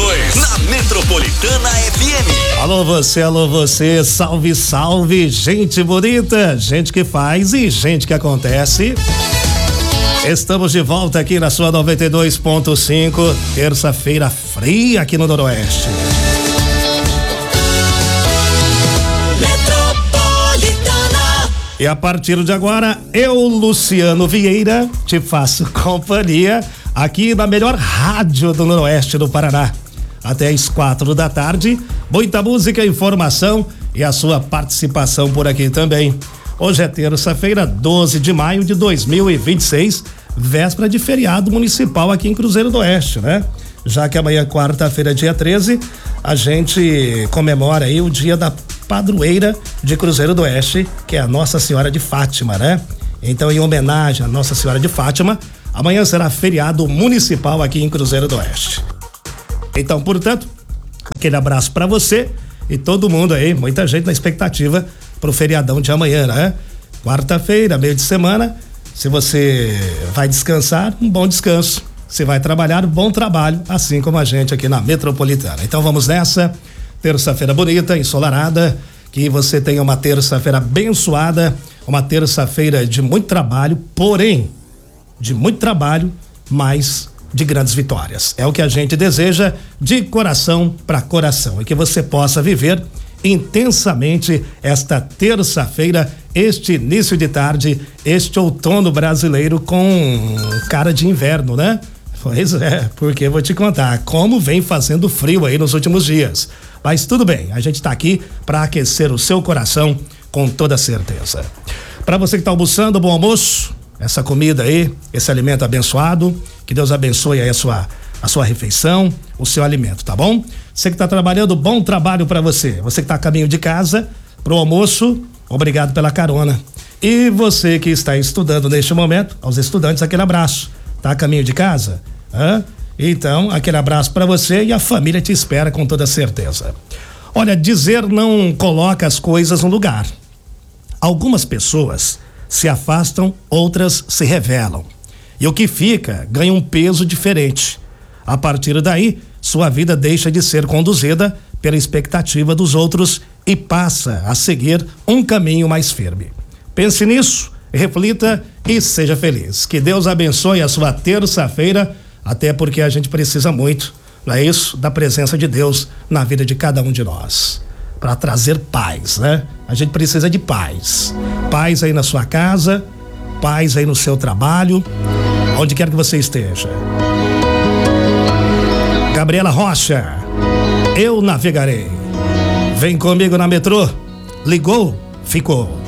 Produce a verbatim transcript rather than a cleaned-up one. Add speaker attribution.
Speaker 1: dois, na Metropolitana F M.
Speaker 2: Alô você, alô você, salve, salve, gente bonita, gente que faz e gente que acontece. Estamos de volta aqui na sua noventa e dois ponto cinco, terça-feira fria aqui no Noroeste.
Speaker 1: Metropolitana.
Speaker 2: E a partir de agora, eu, Luciano Vieira, te faço companhia aqui na melhor rádio do Noroeste do Paraná. Até às quatro da tarde, muita música, informação e a sua participação por aqui também. Hoje é terça-feira, doze de maio de dois mil e vinte e seis, véspera de feriado municipal aqui em Cruzeiro do Oeste, né? Já que amanhã, quarta-feira, dia treze, a gente comemora aí o dia da padroeira de Cruzeiro do Oeste, que é a Nossa Senhora de Fátima, né? Então, em homenagem à Nossa Senhora de Fátima, amanhã será feriado municipal aqui em Cruzeiro do Oeste. Então, portanto, aquele abraço pra você e todo mundo aí, muita gente na expectativa pro feriadão de amanhã, né? Quarta-feira, meio de semana, se você vai descansar, um bom descanso. Se vai trabalhar, bom trabalho, assim como a gente aqui na Metropolitana. Então vamos nessa, terça-feira bonita, ensolarada, que você tenha uma terça-feira abençoada, uma terça-feira de muito trabalho, porém, de muito trabalho, mas de grandes vitórias. É o que a gente deseja de coração para coração e que você possa viver intensamente esta terça-feira, este início de tarde, este outono brasileiro com cara de inverno, né? Pois é, porque vou te contar como vem fazendo frio aí nos últimos dias. Mas tudo bem, a gente tá aqui para aquecer o seu coração com toda certeza. Para você que tá almoçando, bom almoço, essa comida aí, esse alimento abençoado, que Deus abençoe aí a sua a sua refeição, o seu alimento, tá bom? Você que tá trabalhando, bom trabalho para você. Você que tá a caminho de casa pro almoço, obrigado pela carona. E você que está estudando neste momento, aos estudantes, aquele abraço. Tá a caminho de casa? Hã? Então, aquele abraço para você e a família te espera com toda certeza. Olha, dizer não coloca as coisas no lugar. Algumas pessoas se afastam, outras se revelam. E o que fica ganha um peso diferente. A partir daí, sua vida deixa de ser conduzida pela expectativa dos outros e passa a seguir um caminho mais firme. Pense nisso, reflita e seja feliz. Que Deus abençoe a sua terça-feira, até porque a gente precisa muito, não é isso? Da presença de Deus na vida de cada um de nós. Para trazer paz, né? A gente precisa de paz. Paz aí na sua casa, paz aí no seu trabalho, onde quer que você esteja. Gabriela Rocha, eu navegarei. Vem comigo na metrô. Ligou, ficou.